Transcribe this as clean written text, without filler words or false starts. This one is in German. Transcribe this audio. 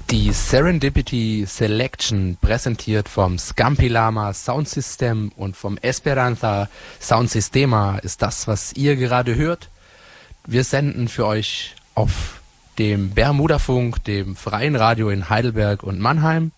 Die Serendipity Selection, präsentiert vom Scampilama Soundsystem und vom Esperanza Soundsystema, ist das, was ihr gerade hört. Wir senden für euch auf dem Bermudafunk, dem freien Radio in Heidelberg und Mannheim.